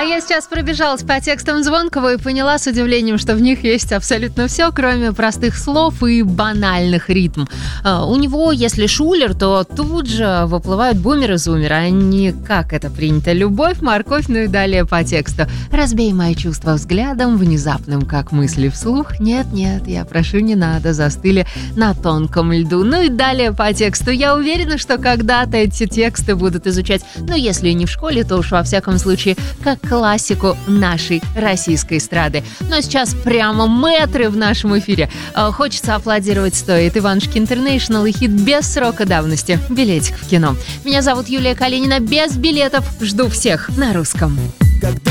я сейчас пробежалась по текстам Звонкого и поняла с удивлением, что в них есть абсолютно все, кроме простых слов и банальных ритм. У него, если шулер, то тут же выплывают бумер и зумер, а не как это принято. Любовь, морковь, ну и далее по тексту. Разбей мои чувства взглядом, внезапным, как мысли вслух. Нет-нет, я прошу, не надо, застыли на тонком льду. Ну и далее по тексту. Я уверена, что когда-то эти тексты будут изучать, ну если и не в школе, то уж во всяком случае как классику нашей российской эстрады. Но сейчас прямо мэтры в нашем эфире. Хочется аплодировать стоит. Иванушки Интернейшнл и хит без срока давности. Билетик в кино. Меня зовут Юлия Калинина. Без билетов жду всех на русском.